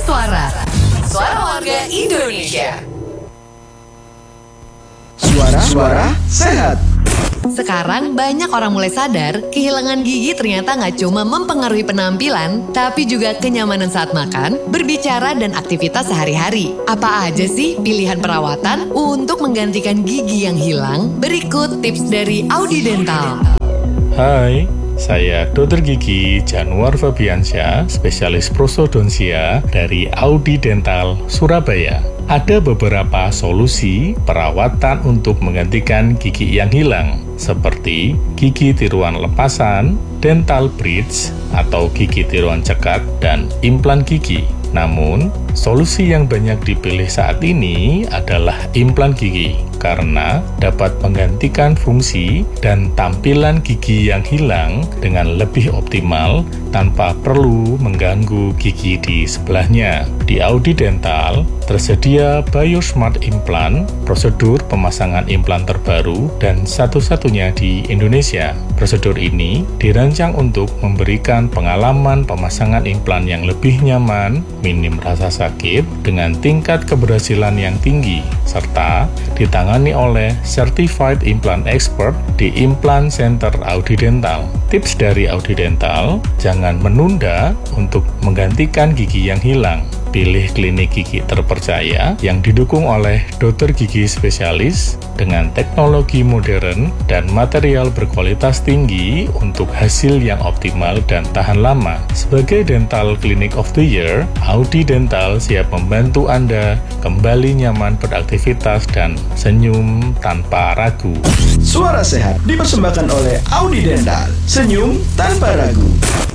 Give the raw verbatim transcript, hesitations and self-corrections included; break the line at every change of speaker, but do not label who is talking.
Suara. Suara warga Indonesia.
Suara Suara Sehat.
Sekarang banyak orang mulai sadar kehilangan gigi ternyata nggak cuma mempengaruhi penampilan, tapi juga kenyamanan saat makan, berbicara, dan aktivitas sehari-hari. Apa aja sih pilihan perawatan untuk menggantikan gigi yang hilang? Berikut tips dari Audi Dental.
Hai, saya dokter Gigi Januar Fabiansyah, spesialis prosodonsia dari Audi Dental, Surabaya. Ada beberapa solusi perawatan untuk menggantikan gigi yang hilang, seperti gigi tiruan lepasan, dental bridge atau gigi tiruan cekat, dan implan gigi. Namun, solusi yang banyak dipilih saat ini adalah implan gigi, karena dapat menggantikan fungsi dan tampilan gigi yang hilang dengan lebih optimal tanpa perlu mengganggu gigi di sebelahnya. Di Audi Dental, tersedia BioSmart Implant, prosedur pemasangan implan terbaru dan satu-satunya di Indonesia. Prosedur ini dirancang untuk memberikan pengalaman pemasangan implan yang lebih nyaman, minim rasa sakit, dengan tingkat keberhasilan yang tinggi, serta ditangani oleh Certified Implant Expert di Implant Center Audi Dental. Tips dari Audi Dental, jangan menunda untuk menggantikan gigi yang hilang. Pilih klinik gigi terpercaya yang didukung oleh dokter gigi spesialis dengan teknologi modern dan material berkualitas tinggi untuk hasil yang optimal dan tahan lama. Sebagai Dental Clinic of the Year, Audi Dental siap membantu Anda kembali nyaman beraktivitas dan senyum tanpa ragu.
Suara Sehat dipersembahkan oleh Audi Dental. Senyum tanpa ragu.